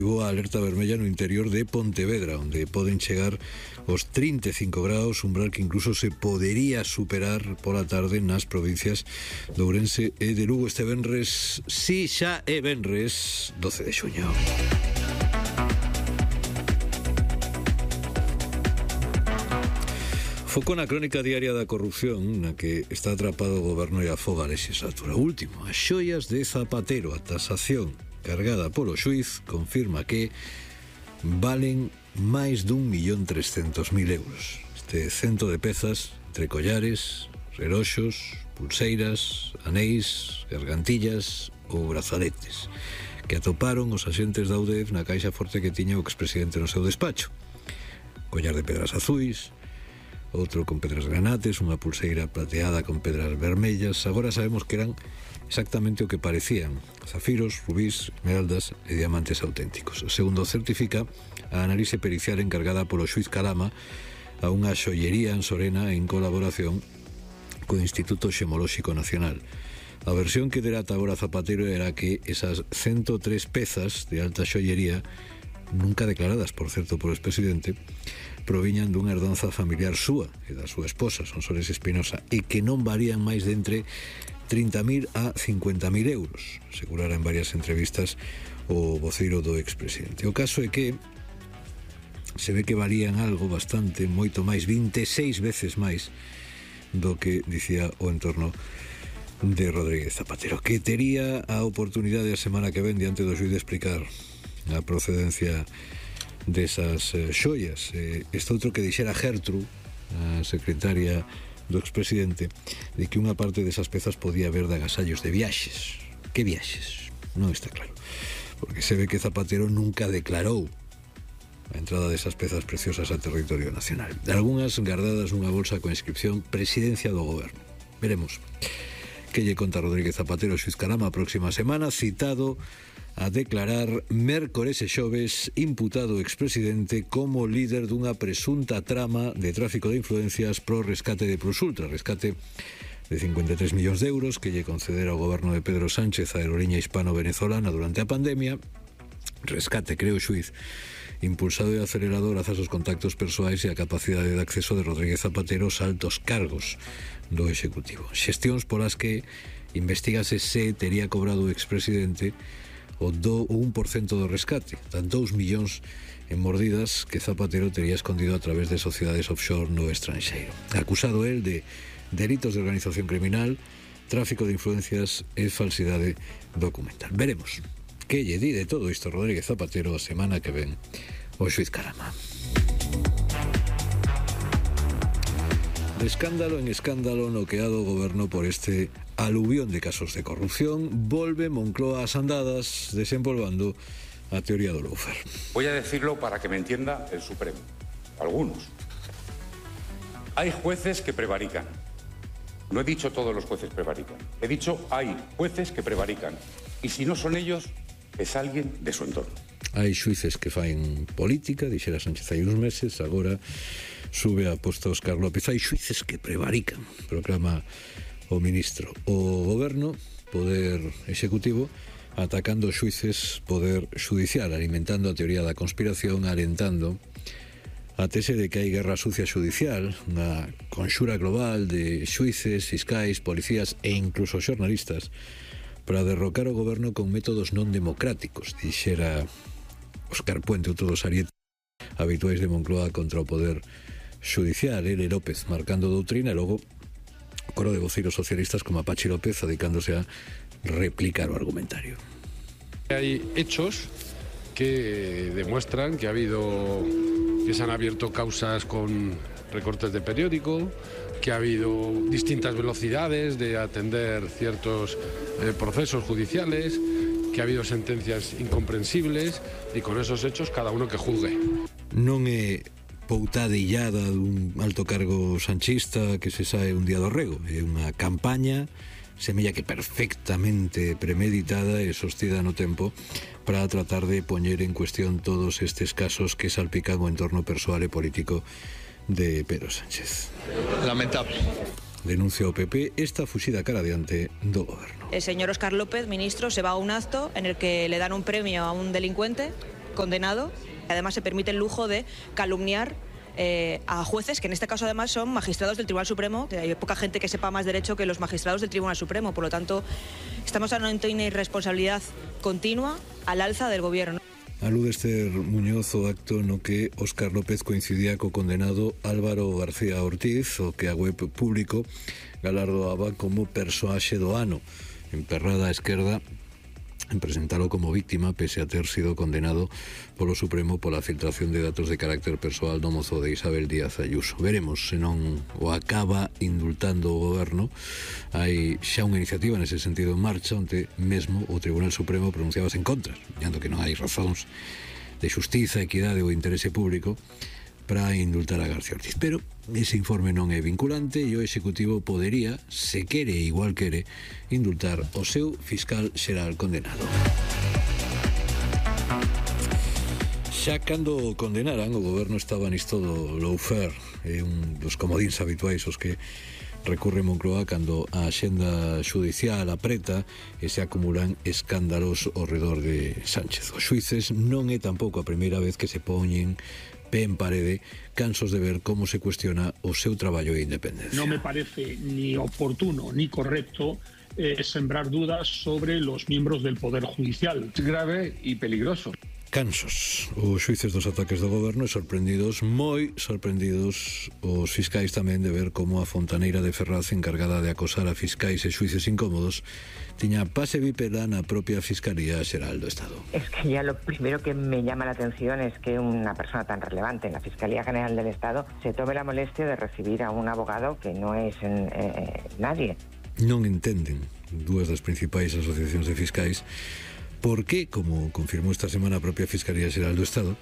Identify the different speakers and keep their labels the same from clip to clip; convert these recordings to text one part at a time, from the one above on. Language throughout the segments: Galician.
Speaker 1: A alerta vermella no interior de Pontevedra, onde poden chegar os 35 graus, umbral que incluso se podería superar pola tarde nas provincias de Ourense e de Lugo este venres, si xa é venres 12 de xuño. Foco na crónica diaria da corrupción na que está atrapado o goberno e afoga a legislatura. Último, as xoias de Zapatero, a tasación cargada polo xuiz confirma que valen máis dun 1.300.000 euros. Este cento de pezas entre collares, reloxos, pulseiras, anéis, gargantillas ou brazaletes que atoparon os axentes da UDEF na caixa forte que tiña o expresidente no seu despacho. Collar de pedras azuis, outro con pedras granates, unha pulseira plateada con pedras vermellas. Agora sabemos que eran exactamente o que parecían: zafiros, rubís, esmeraldas e diamantes auténticos. Segundo certifica a análise pericial encargada polo xuiz Calama a unha xoiería en Sorena en colaboración co Instituto Xemolóxico Nacional. A versión que dera ata agora Zapatero era que esas 103 pezas de alta xoiería, nunca declaradas, por certo, polo expresidente, proviñan dunha herdanza familiar súa e da súa esposa, Sonsoles Espinosa, e que non varían máis de entre 30.000 a 50.000 euros, asegurara en varias entrevistas o voceiro do expresidente. O caso é que se ve que valían algo bastante, moito máis, 26 veces máis do que dicía o entorno de Rodríguez Zapatero, que tería a oportunidade a semana que ven diante do xuiz de explicar a procedencia desas xoias. Este outro que dixera Gertrude, a secretaria do expresidente, de que unha parte desas pezas podía haber de agasallos de viaxes. Que viaxes? Non está claro, porque se ve que Zapatero nunca declarou a entrada desas pezas preciosas a territorio nacional. Algúnas guardadas nunha bolsa con inscripción Presidencia do Goberno. Veremos que lle conta Rodríguez Zapatero, xuiz Calama, a próxima semana, citado a declarar mércores e xoves imputado o expresidente como líder dunha presunta trama de tráfico de influencias pro rescate de Prosultra, rescate de 53 millóns de euros que lle concedera o goberno de Pedro Sánchez a aerolínea hispano-venezolana durante a pandemia, rescate, creo o xuiz, impulsado e acelerado grazas aos contactos persoais e a capacidade de acceso de Rodríguez Zapatero aos altos cargos do Executivo. Xestións polas que investigase se tería cobrado o expresidente o 1% do rescate, tan 2 millóns en mordidas que Zapatero tería escondido a través de sociedades offshore no estranxeiro. Acusado el de delitos de organización criminal, tráfico de influencias e falsidade documental. Veremos que lle di de todo isto Rodríguez Zapatero a semana que ven o xuiz Calama. De escándalo en escándalo noqueado o goberno por este aluvión de casos de corrupción, volve Moncloa ás andadas desempolvando a teoría do lawfare.
Speaker 2: Voy a decirlo para que me entienda el Supremo. Algunos. Hay jueces que prevarican. No he dicho todos los jueces prevarican. He dicho hay jueces que prevarican. Y si no son ellos, es alguien de su entorno.
Speaker 1: Hai xuíces que faen política, dixera Sánchez hai uns meses, agora sube a posta Óscar López. Hai xuíces que prevarican, proclama o ministro. O goberno, poder executivo, atacando os xuíces, poder judicial, alimentando a teoría da conspiración, alentando a tese de que hai guerra sucia judicial, unha conxura global de xuíces, fiscais, policías e incluso xornalistas para derrocar o goberno con métodos non democráticos, dixera Óscar Puente, outro dos arietes habituais de Moncloa contra o poder judicial. Ele López marcando doutrina e logo coro de voceiros socialistas como Pachi López dedicándose a replicar o argumentario.
Speaker 3: Hay hechos que demuestran que se han abierto causas con recortes de periódico, que ha habido distintas velocidades de atender ciertos procesos judiciales, que ha habido sentencias incomprensibles, y con esos hechos cada uno que juzgue.
Speaker 1: Non é poutadillada dun alto cargo sanchista que se sae un día do rego, é unha campaña semella que perfectamente premeditada e sostida no tempo para tratar de poñer en cuestión todos estes casos que salpican o entorno persoal e político de Pedro Sánchez.
Speaker 4: Lamentable.
Speaker 1: Denuncia o PP esta fuxida cara adiante do goberno.
Speaker 5: El señor Óscar López, ministro, se va a un acto en el que le dan un premio a un delincuente
Speaker 4: condenado. Además se permite el lujo de calumniar a jueces, que en este caso además son magistrados del Tribunal Supremo. Hay poca gente que sepa más derecho que los magistrados del Tribunal Supremo. Por lo tanto, estamos ante una irresponsabilidad continua al alza del gobierno.
Speaker 1: Alude Esther Muñoz o acto no que Óscar López coincidía co condenado Álvaro García Ortiz, o que a web público galardoaba como persoaxe do ano, emperrada a esquerda en presentalo como víctima pese a ter sido condenado polo Supremo pola filtración de datos de carácter persoal do mozo de Isabel Díaz Ayuso. Veremos se non o acaba indultando o goberno. Hai xa unha iniciativa nese sentido en marcha, onde mesmo o Tribunal Supremo pronunciábase en contra, dicindo que non hai razóns de xustiza, equidade ou interese público para indultar a García Ortiz. Pero ese informe non é vinculante e o Executivo podería, se quere e igual quere, indultar o seu fiscal xeral condenado. Xa cando o condenaran, o goberno estaba nisto do lawfare, é un dos comodíns habituais os que recurre Moncloa cando a axenda xudicial apreta e se acumulan escándalos ao redor de Sánchez. Os xuíces non é tampouco a primeira vez que se poñen pé en parede, cansos de ver como se cuestiona o seu traballo de independencia.
Speaker 5: No me parece ni oportuno ni correcto sembrar dudas sobre los miembros del Poder Judicial.
Speaker 6: Es grave y peligroso.
Speaker 1: Cansos os xuíces dos ataques do goberno e sorprendidos, moi sorprendidos, os fiscais tamén de ver como a fontaneira de Ferraz, encargada de acosar a fiscais e xuíces incómodos, tiña pase bípeda na propia Fiscalía Xeral do Estado.
Speaker 7: Es que ya lo primero que me llama la atención es que una persona tan relevante en la Fiscalía General del Estado se tome la molestia de recibir a un abogado que no es nadie.
Speaker 1: Non entenden dúas das principais asociacións de fiscais por que, como confirmou esta semana a propia Fiscalía Xeral do Estado,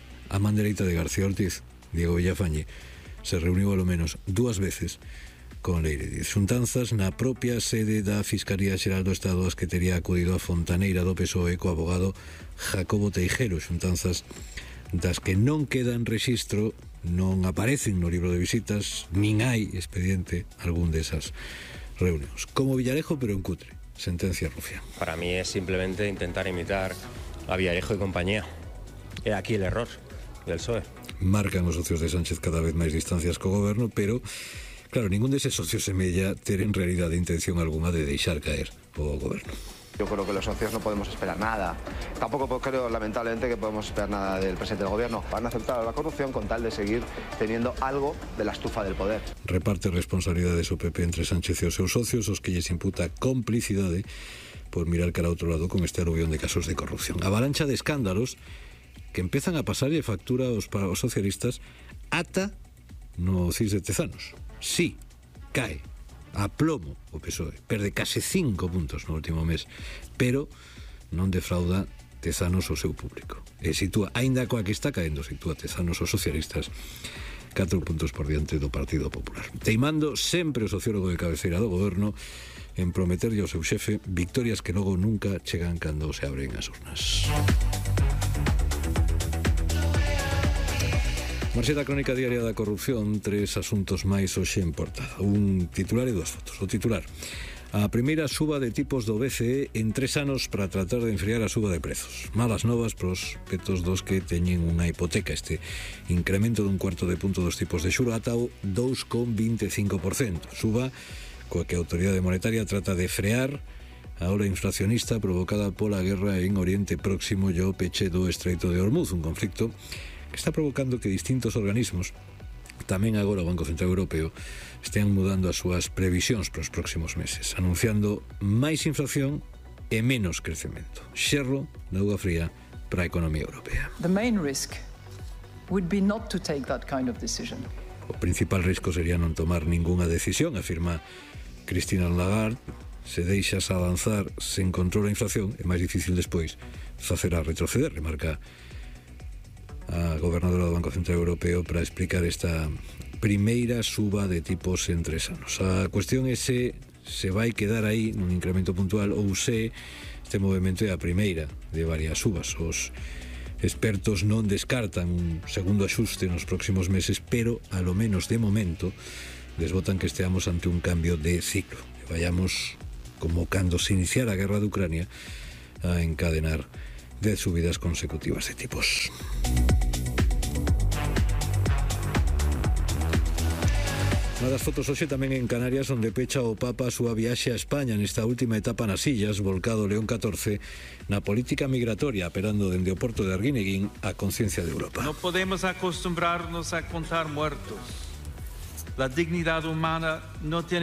Speaker 1: a man dereita de García Ortiz, Diego Villafañe, se reuniu ao menos 2 veces con Leire Diz. Xuntanzas na propia sede da Fiscalía Xeral do Estado as que tería acudido a fontaneira do PSOE co abogado Jacobo Teijero, xuntanzas das que non quedan rexistro, non aparecen no libro de visitas, nin hai expediente algún desas reunións. Como Villarejo, pero en cutre. Sentencia Rufián.
Speaker 8: Para mí es simplemente intentar imitar a Villarejo y compañía. He aquí el error del PSOE.
Speaker 1: Marcan os socios de Sánchez cada vez máis distancias co goberno, pero, claro, ningún deses socios semella ter en realidade intención alguna de deixar caer o goberno.
Speaker 9: Yo creo que los socios no podemos esperar nada. Tampoco creo, lamentablemente, que podemos esperar nada del presidente del gobierno. Van a aceptar la corrupción con tal de seguir teniendo algo de la estufa del poder.
Speaker 1: Reparte responsabilidades o PP entre Sánchez e os seus socios, os que lles imputa complicidade por mirar cara a outro lado con este aluvión de casos de corrupción. Avalancha de escándalos que empezan a pasarlle factura aos socialistas ata no CIS de Tezanos. Sí, cae a plomo o PSOE, perde case 5 puntos no último mes, pero non defrauda Tezanos o seu público e sitúa, aínda coa que está caendo, sitúa Tezanos os socialistas 4 puntos por diante do Partido Popular, teimando sempre o sociólogo de cabeceira do goberno en prometerlle ao seu xefe victorias que logo nunca chegan cando se abren as urnas. Marxeta Crónica Diaria da Corrupción, 3 asuntos máis hoxe en portada. Un titular e 2 fotos. O titular: a primeira suba de tipos do BCE en 3 anos para tratar de enfriar a suba de prezos. Malas novas pros petos dos que teñen unha hipoteca. Este incremento dun cuarto de punto dos tipos de xuro ata o 2,25%. Suba coa que a Autoridade Monetaria trata de frear a ola inflacionista provocada pola guerra en Oriente Próximo e o peche do Estreito de Hormuz, un conflicto que está provocando que distintos organismos, tamén agora o Banco Central Europeo, estean mudando as súas previsións para os próximos meses, anunciando máis inflación e menos crecemento. Xerro da auga fría para a economía europea.
Speaker 10: The main risk would be not to take that kind of decision.
Speaker 1: O principal risco sería non tomar ningunha decisión, afirma Christine Lagarde. Se deixas avanzar sen control a inflación, é máis difícil despois facerá retroceder, remarca a gobernadora do Banco Central Europeo para explicar esta primeira suba de tipos en 3 anos. A cuestión é se vai quedar aí nun incremento puntual ou se este movimento é a primeira de varias subas. Os expertos non descartan un segundo axuste nos próximos meses, pero, a lo menos de momento, desbotan que esteamos ante un cambio de ciclo. Que vayamos, como cando se iniciara a guerra de Ucrania, a encadenar 10 subidas consecutivas de tipos. Una das fotos hoxe tamén en Canarias, onde pecha o Papa a súa viaxe a España nesta última etapa nas illas, volcado León XIV na política migratoria, apelando dende o porto de Arguineguín a conciencia de Europa.
Speaker 11: No podemos acostumbrarnos a contar muertos. La dignidad humana no tiene